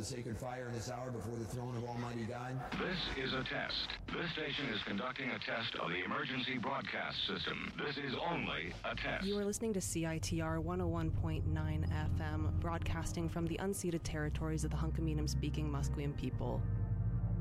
sacred fire in this hour before the throne of Almighty God. This is a test. This station is conducting a test of the emergency broadcast system. This is only a test. You are listening to CITR 101.9 FM, broadcasting from the unceded territories of the Hunkaminam-speaking Musqueam people.